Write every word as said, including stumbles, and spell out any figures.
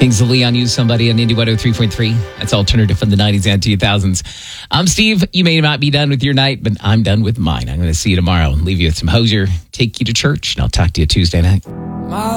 Kings of Leon, Use Somebody on Indie one oh three point three. That's alternative from the nineties and two thousands. I'm Steve. You may not be done with your night, but I'm done with mine. I'm going to see you tomorrow and leave you with some Hozier, take you to church, and I'll talk to you Tuesday night.